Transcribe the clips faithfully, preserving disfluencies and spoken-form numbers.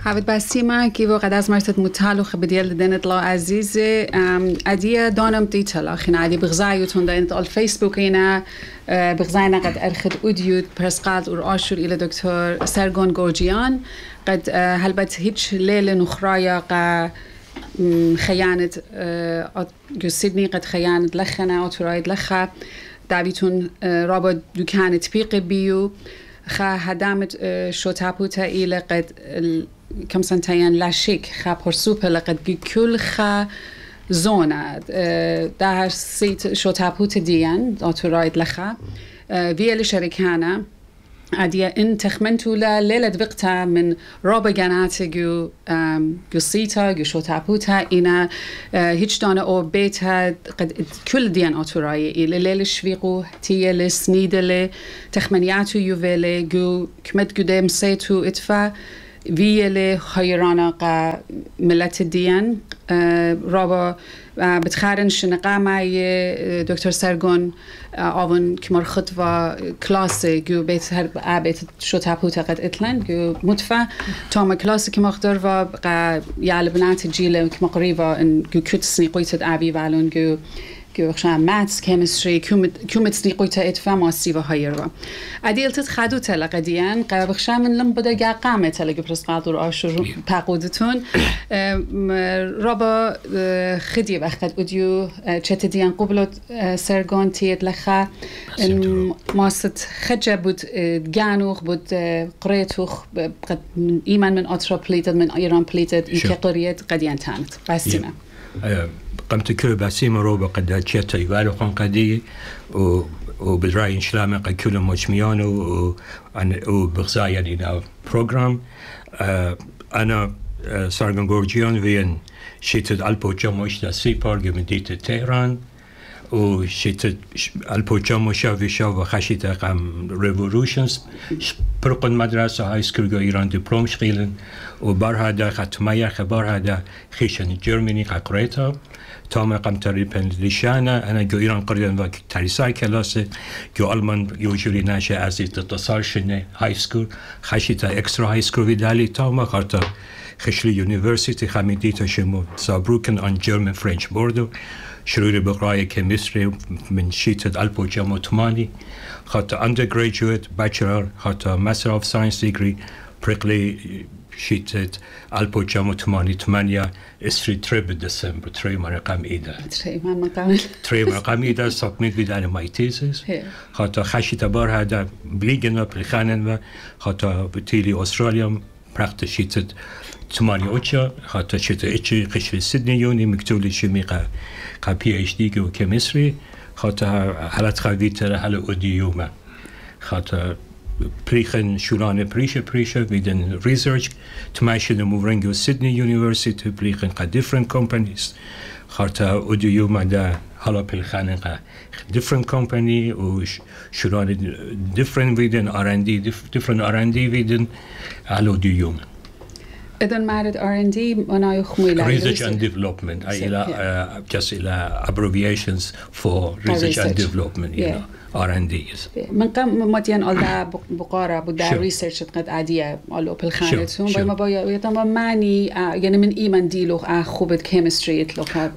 حبيت بسيما كيفو قد أزمرت متعلق بديال دينت الله عزيزة أدية دانم ديتلا خنا عدي بغزايوتون دينت على الفيسبوك هنا بغزاينا قد أرخد أوديوت برسقالت ورآشور إلى دكتور سرگون گورجیان قد هلبت هيج ليلة نخرايا قا خيانة جو سيدني قد خيانة لخنا أطرايد لخا دعويتون رابط دكانة بيق بيو خا هدامت شو تابوتا إلى قد كم سنتين لا شيك خا برسوبة لقد بكل خا زونة ده سيت شو تابوتا ديان أطرايد لخا فيا لشركانا عادية إن تخمنتو لا ليلة وقتها من رابع جنات جو جو سيتا جو شو تابوتا إنا هيج دانا أو بيتها قد كل ديان أطراي إلى ليلة شويقو تيال سنيدل تخمنياتو يوفيل جو كمت قدام سيتو إتفا ويلي خيرانا قا ملت الديان رابع بتخارن شنقا معي دكتور سرگون آون كمار خطوة كلاسي جو بيت هر بيت شو تابوتا قد اتلن جو مدفع تام كلاسي كما اختار و قا يعلى بنات جيلة كما قريبا ان جو كت سنيقويت ابي والون جو جو خشان ماتس كيمستري كومت كومت سنيقويت اتفا ماسي و هايروا عديل تتخادو تلا قديان قا بخشان من لم بدا جا قامة تلا جو برسقات و آشور باقودتون رابا خدي وقت اوديو چت ديان قبلت سرگون تيت لخا ماست خجه بود جانوخ بود قريتوخ قد من ايمان من اطرا بليتد من ايران بليتد اینکه قریت قدیان تانت بسیمه قمت كل بسيمة روبا قد تشيت يبالو قن قدي و وبالرأي إن شاء الله قد كل مجميان و وبغزايا لنا بروجرام أنا سرگون گورجیان وين شيتد ألبو جاموش دا سيبار جمديت تهران و شيتد ألبو جاموشا ويشا و خشيت قام ريفولوشنز برقن مدرسة هاي سكول جو إيران دبلوم شغيلن و برهادا ختمية خبرهادا خيشن جرمني قريتها تام قام تريبن ليشانا أنا جو إيران قريبا و تريساي كلاسة جو ألمان يوجوري ناشا أزي تتصال شنة هاي سكول خشيتا إكسترا هاي سكول فيدالي تام قرطا خشلي يونيفرسيتي خميديتا شمو سابروكن on German French border شروع بقراية كيمستري من شيتة ألبو جامو تماني خاطر undergraduate bachelor خاطر master of science degree بريقلي شيتة ألبو جامو تماني تمانية استري تريب ديسمبر تري مرقم إيدا تري مرقم تري مرقم إيدا سبميت بدان ماي تيسيس خاطر خشيت بار هذا بليجنا بلخانن خاطر بتيلي أستراليا براكتس شيتة تمانية أوتشا خاطر شيتة إتشي قشري سيدني يوني مكتولي شميقة قا بي إتش دي جو كيمستري خاطر حالات خاويتر حال أوديوما خاطر بريخن شولانه بريشة بريشة ويدن ريسيرش تماشي نمورنجو سيدني يونيفرسيتي بريخن قا different companies خاطر أوديوما دا حالا بالخانه قا different company و شولانه different ويدن آر إن دي different آر إن دي ويدن على أوديوما إذن معرض آر إن دي أنا يخميلا research and development إلى just إلى abbreviations for research and development you know آر إن دي من قم مديان على بقارة بودا research قد عادية على بالخانتون وما بايا يتم معني يعني من إيمان ديلو خوبة chemistry يتلوها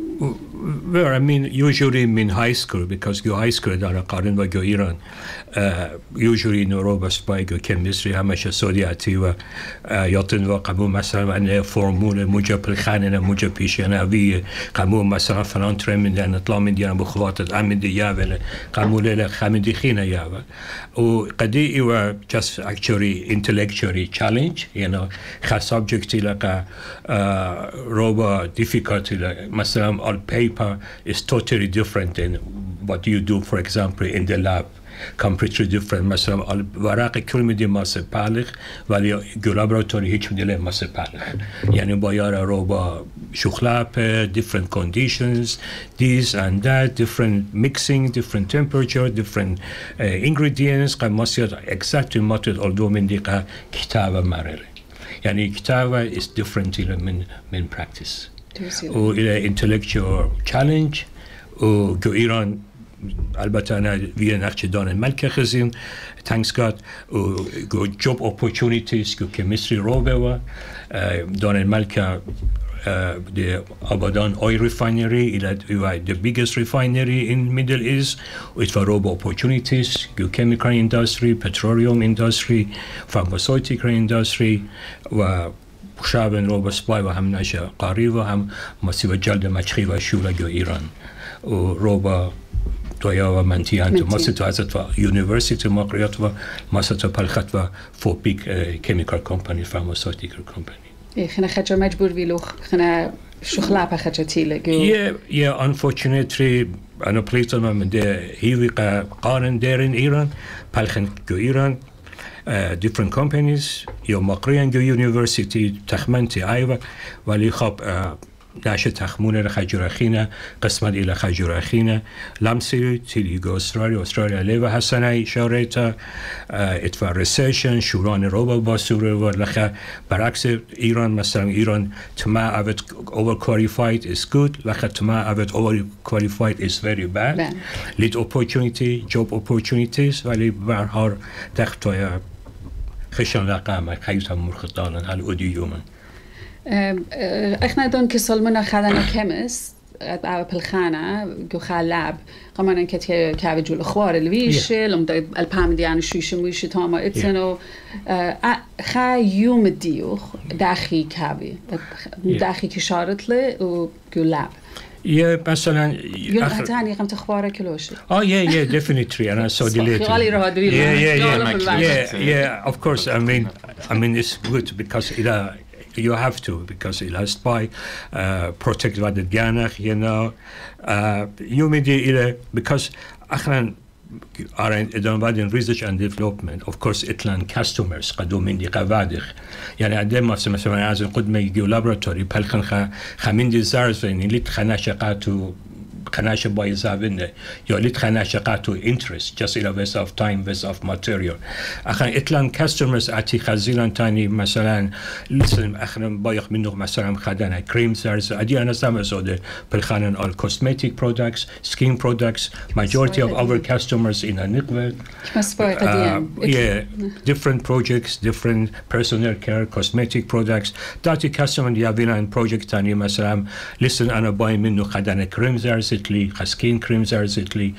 Well, I mean, usually in high school, because your high school دارا قارن و جو إيران usually in Europa by جو chemistry همش سودياتي و يطن و قبو مثلا أن فورمولا موجة بالخانة موجة بيشنا وي قبو مثلا فلان ترمين لأن طلع من ديانا بخواتت عمد ياولا قبو ليلة خامد خينا ياولا وقدي إيوا just actually intellectually challenge you know خا subject لقى روبا difficult مثلا on paper is totally different than what you do, for example, in the lab. Completely different. مثلا الورق كل مدي ماسه بالغ ولی لابراتوری هیچ مدی ماسه بالغ. یعنی باید روبا شخلاب different conditions, this and that, different mixing, different temperature, different uh, ingredients. قد ماسه exactly ماتد although من دیگه کتاب مرره. یعنی کتاب is different من من practice. و إلى intellectual challenge و جو إيران البته أنا ويا نقش دان الملك خزين thanks God و job opportunities که chemistry روبه و دان الملك the Abadan oil refinery is the biggest refinery in Middle East. It was robo opportunities, chemical industry, petroleum industry, pharmaceutical industry و شعب روبا سپای و هم نشه قاری و هم مسیب جلد مچخی و شورگ ایران و روبا تویا و منتیان تو ماست تو ازت و یونیورسیتی مقریات و ماست تو پلخت و فو بیگ chemical company, pharmaceutical company. خنا خجا مجبور ویلوخ خنا شغلا با خجا تیله yeah yeah unfortunately أنا بليت أنا من ده هيوي قارن دارين إيران بالخن جو إيران different companies يوم مقريان جو university تخمنتي أيوة ولي خاب ناشة تخمونة لخجراخينا قسمت إلى خجراخينا لمسي تيليغو أستراليا أستراليا ليفا حسناي شاريتا اتفا ريسيشن شوران روبا باسورة ولخا برعكس إيران مثلا إيران تما أبت over qualified is good لخا تما أبت over qualified is very bad lead opportunity job opportunities ولی برهار تختويا خشن لقامة خيوتا مرخطانا هل أودي يومن احنا دون كسلمنا خدنا كيمست على بالخانة جو خالاب قمنا كتير كابي جول أخبار الويش لهم البام ديان شويش مويش تاما اتنو خا يوم الديوخ داخي كابي داخي كشارت له وجو لاب Yeah, مثلا يوم هتاني قمت أخباره كلوش. Oh yeah, yeah, definitely, and I saw the later. Yeah, yeah, yeah, yeah, yeah. Of course, I mean, I mean, it's good because it, uh, you have to because it has by uh, protect what the Ghanach, you know. Uh, you mean the because أخلاً are in research and development. Of course, Itlan customers قدوم من دي قوادخ. يعني عندما مثلا عايز قدمة يجيو laboratory بالخن خ خمين دي زارزين اللي تخنا شقاتو خناش باي زابنه يا اللي تخنا شقاتو interest just in a waste of time waste of material. أخن إتلان customers أتي خزيلان تاني مثلا لسن أخن بايخ منه مثلا خدنا cream زارز أدي أنا سامع زوده بالخانن all cosmetic products, skin products. Majority of our customers in Anikwe. Uh, yeah, different projects, different personal care, cosmetic products. Dati customer يابينا in project تاني مثلا listen أنا باي منه خدنا cream زارز لي سكين كريم زارزت لي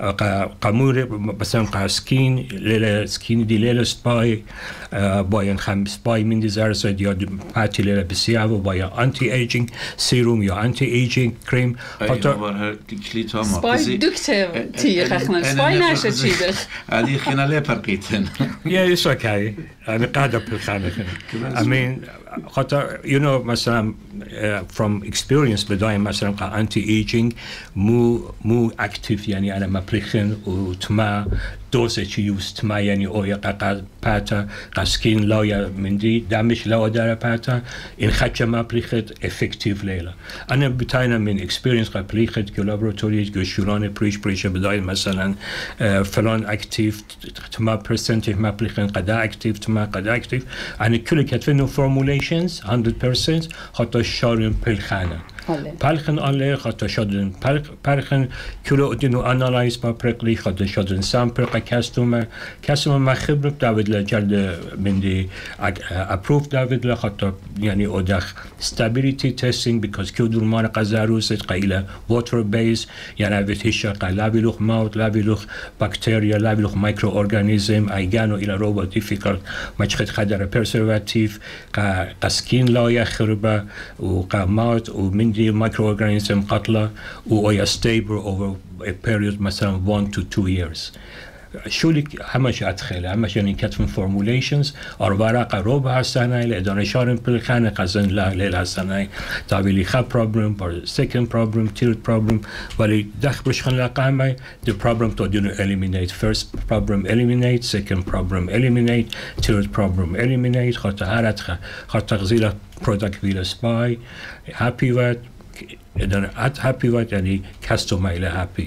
قامور مثلا قا سكين ليلة سكين دي ليلة سباي باين خم سباي من دي زارزت يا باتي ليلة بسيابو بايا أنتي إيجينج سيروم يا أنتي إيجينج كريم حتى سباي دكتور تي خخنا سباي ناشة شيء هذه خنا ليه فرقيتين يا يسوك هاي أنا قاعدة بالخانة I mean حتى you know مثلا from experience بداية مثلا قا أنتي إيجينج مو مو اكتيف يعني انا مبليخن وتما دوسه يوز تما يعني او يقا باتا قسكين لا من دي دمش لا دار باتا ان خچ مبليخت افكتيف ليلا انا بتاينا من اكسبيرينس قبليخت كولابوراتوري جوشوران بريش بريش بدايه مثلا فلان اكتيف تما برسنتيج مبليخن قدا اكتيف تما قدا اكتيف انا كل كتفنو فورموليشنز one hundred percent حتى شارم بالخانه پلخن آله خاطر شدن پلخن کلو دینو آنالایز ما پرکلی خاطر شدن سامپل قا کستومر کستومر ما خبر داود لجلد من دی اپروف داود لخاطر یعنی اودخ stability testing because کیو دور مار قزاروس قیله water base یعنی اوت هیچ قا لابیلوخ ماوت لابیلوخ باکتریا لابیلوخ مایکرو ارگانیزم ایگانو ایلا روبا دیفیکالت مچخت خدر پرسرواتیف قا قسکین لایه خربه و قا ماوت و من the microorganism قتلة و stable over a period مثلا one to two years. شو لك همش أدخل همش يعني كتفن formulations أربعة ربع السنة لإدارة شارن بالخانة قزن لا ليلة السنة تابلي خا problem or second problem third problem ولي دخل بشخن لقامة the problem to do eliminate first problem eliminate second problem eliminate third problem eliminate خاطر هرتخ خاطر غزيلة product ويل سباي happy with إذا at happy with يعني customer إلى happy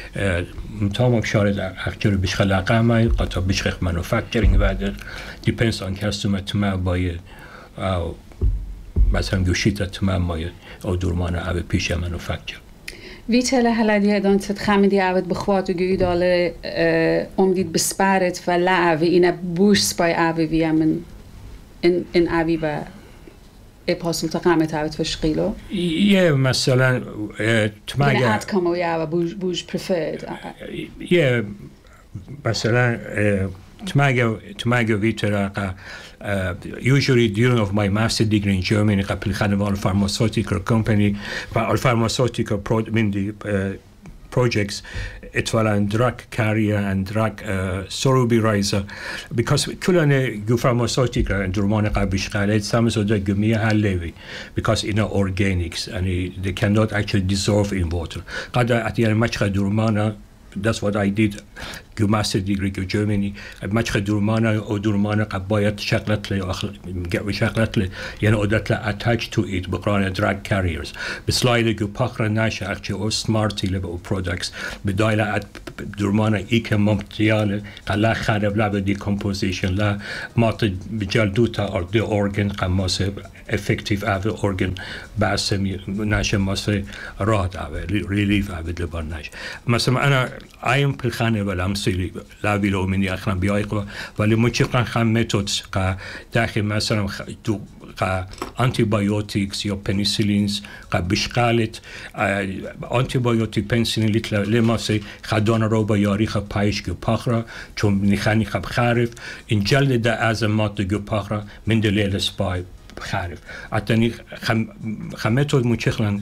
متوما بشارد أكتر بيشخل قامة قطع بيشخ manufacturing بعد depends on customer تما باي أو مثلا جوشيتا تما باي أو دورمانا أو بيشة manufacture ویتله هلدیه دان تتخمه دی عود بخواد و گوی داله امدید بسپارت و لعوه اینه بوش سپای عوه ویه من این این عوی با اپاسل تقامه عود فشقیلو یه مثلا تماگه این outcome و یه بوش بوش preferred یه مثلا تماگه تماگه ویتره که Uh, usually during of my master degree in Germany, قبل خدمات pharmaceutical company or pharmaceutical pro I mean the uh, projects اتفاقاً drug carrier and drug uh, solubilizer because كلنا جو pharmaceutical درمان قبلش قلت سامزودا جميع هاللوي because in organics and they cannot actually dissolve in water. قد أتيان مشخ درمانا that's what I did جو master degree in Germany مشخ درمانا أو درمانا قبايت شغلت لي أخل شغلت لي يعني أودت له attached to it بقران drug carriers بسلايد جو بخر ناشا actually أو smarty level products بدايلة درمانا إيكا ممتيالة قلا خارب لا بدي composition لا مات بجلدوتا or the organ قماسة effective أو organ باسم ناشا ماسة راحت أو relief أو دلبرناش مثلا أنا أيام بالخانة ولا أمثلة لا بيلو مني أخنا بيايقوا ولی مچقدر خم متدز که داخل مثلا دو که antibiotics یا پنیسیلینز که بشکالت antibiotic پنیسیلیت لماسی خدان رو با یاری خب پایش گو پخرا چون نخانی خب خارف این جلد ده از مات گو پخرا من دلیل سپای خارف اتنی خم خمتود مچخلن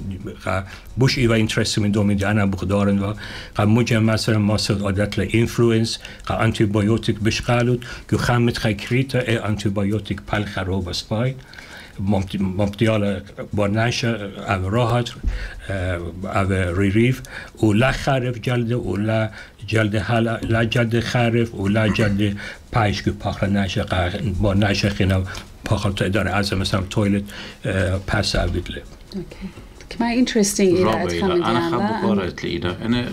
بوش ایوا اینترست من دومی دیانا بخدارن و خم مجمع مثلا ماسد عادت ل اینفلوئنس خ آنتیبیوتیک بشکالود که خمت خکریتا ای آنتیبیوتیک پل خراب اسپای ممتیال بانش او راحت او ریریف و لا خارف جلد و لا جلد حال لا جلد خارف و لا جلد پایش که پخر نشه با نشه خینا پخر اداره از مثلا تویلت پس اویدله. Okay. كمان interesting إذا أتخمن أنا خاب بقرأت لي إذا أنا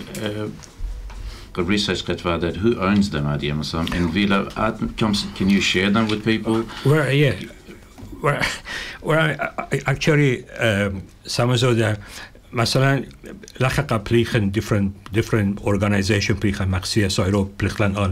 قبل research قد فادت who owns them عادية مثلا in Villa can you share them with people? Well, yeah. Well, well actually some of the مثلا لخق بليخن different different organization بليخن مقصية صايرو بليخن على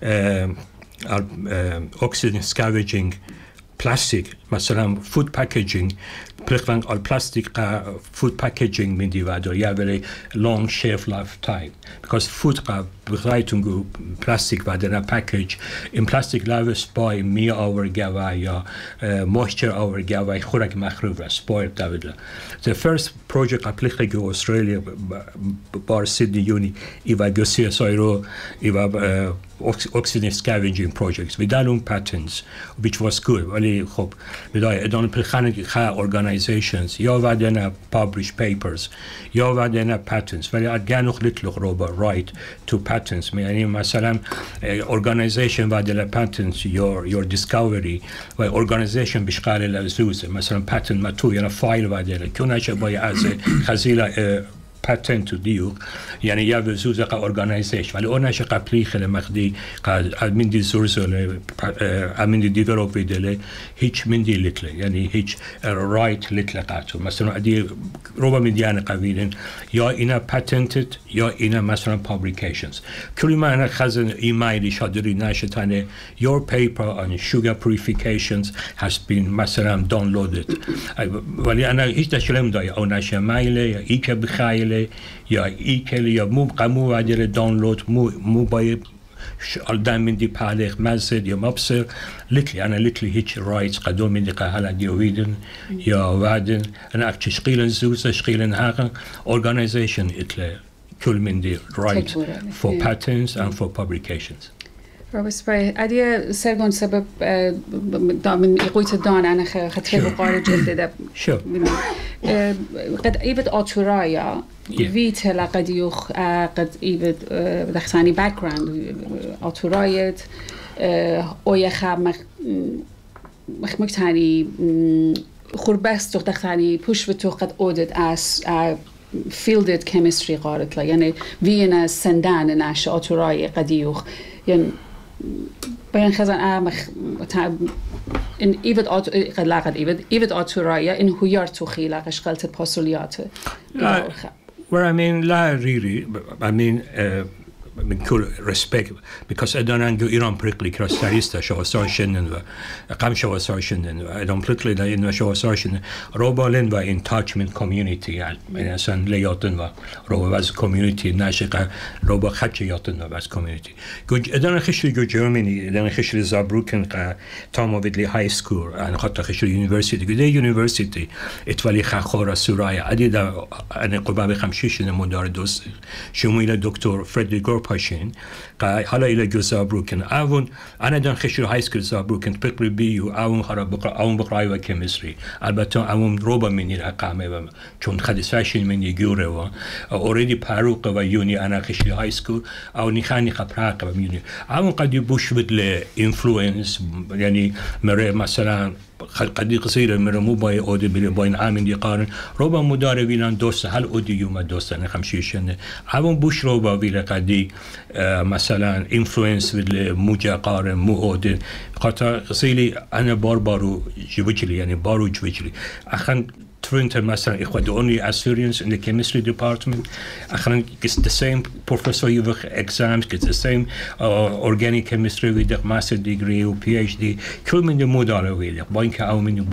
على oxygen scavenging plastic مثلا food packaging بليخن على plastic food packaging من ديوادو يا very long shelf life time because food قا بغايتونجو plastic بعدنا package in plastic life spoil me over جوا يا moisture over جوا خورك مخروب spoil داودلا the first project appliqué جو Australia بار Sydney Uni إيوا جوسيا صايرو إيوا oxygen scavenging projects بدالون patents which was good ولی خب بدای ادان پلخانه خا organizations یا ودنا publish papers یا ودنا patents ولی اگانوخ لطلق روبا right to patents یعنی مثلا organization ودنا patents your your discovery و organization بشقال لزوز مثلا patent ما تو یعنی فایل ودنا کناش باید از خزیل patent to deal يعني يا بزوزة كorganization ولی اونش قبلی خیلی مخدی قد من دی زورزله من دی دیولوب ویدله هیچ من دی لیتله یعنی هیچ right لیتله قطع مثلا عدی روبا من دیان قویدن یا اینا patented یا اینا مثلا publications کلی ما انا خزن ایمیلی شادری نشتنه your paper on sugar purifications has been مثلا downloaded ولی انا هیچ دشلم دای اونش مایله یا ای که بخایله یا ایکل یا مو قمو وادر دانلود مو مو باید آلدم من دی پالخ مزد یا مبصر لیتلی انا لیتلی هیچ رایتس قدوم من دی قهلا دیویدن یا وادن انا اکچ شقیلن زوز شقیلن هاقن organization اتله کل من دی right for patents and for publications. رابس باي أدي سرقون سبب من يقويت الدان أنا خطير بقارة جلدة شو قد إيبت أطورايا فيت هلا قد يخ قد إيبت دخساني background أطورايت أو يخاب مخ مخ مكتاني خربست دخساني push بتو قد audit as fielded chemistry قارت لا يعني فينا سندان ناش أطورايا قد يخ يعني بين خزان آمخ إن إيفد أت قد لاقد إيفد إيفد أتورايا إن هو يرتو خيلا قشقلت الباسوليات. Well, I mean, la really, I mean, uh, من كل respect because I don't know Iran particularly كراستاريستا شو صار شنن و قام شو صار شنن I don't particularly إنه شو صار شنن روبا لين و in touch من community يعني مثلا لياتن و روبا باز community ناشقة روبا خدش ياتن و باز community كوج إذا خشري جو جرماني إذا خشري زابروكن قا تامو بدلي high school أنا خدت خشري university كده university اتولي خخورة سرايا عدي دا أنا قبابي خمسين مدار دوست شمويل دكتور فريدريك پاشین که حالا ایل جو زابروکن اون انا دان خشر های اسکول زابروکن پکری بیو اون خراب بقرا اون بقرای و کمیستری البته اون روبا منی رقمه و چون خدیساشین منی گوره و اوریدی پاروق و یونی انا خشر های اسکول او نیخانی خبراق و میونی اون قدی بوش بدل اینفلوئنس یعنی مره مثلا قدی قصيرة مرمو باي أودي باين عامل يقارن روبا مدار ويلان دوست هل أودي يوم دوست أنا خمسين عون بوش روبا ويلا قدي آه مثلا إنفلونس بالموجة قارن مو أودي قطع قصيلي أنا بار بارو جوجلي يعني بارو جوجلي أخن Trent مثلا إخوة the only Assyrians in the chemistry department أخنا it's the same professor يوفق exams it's the same uh, organic chemistry with the master degree و PhD كل من المودال ويلك باين كأو من